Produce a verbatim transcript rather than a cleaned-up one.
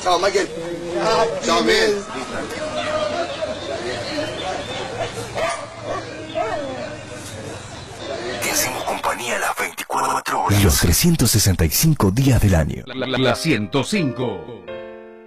Chao, Michael. Chao, Miguel. Te hacemos compañía las veinticuatro horas. Los trescientos sesenta y cinco días del año. La, la, la ciento cinco.